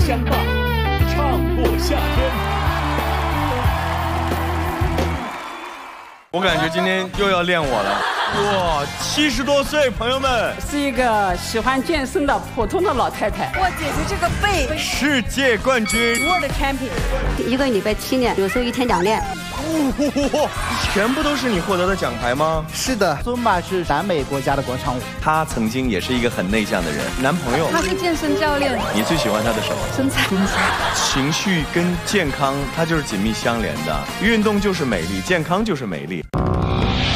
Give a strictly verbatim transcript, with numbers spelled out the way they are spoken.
相伴，唱过夏天。 我感觉今天又要练我了。哇，七十多岁，朋友们， 是一个喜欢健身的普通的老太太。 哇，姐姐这个背， 世界冠军 ，World Champion， 一个礼拜七练，有时候一天两练。 哇，全部都是你获得的奖牌吗？ 是的，尊巴是南美国家的广场舞。 他曾经也是一个很内向的人，男朋友。 他是健身教练。 你最喜欢他的什么？ 身材。 情绪跟健康，它就是紧密相连的。运动就是美丽，健康就是美丽。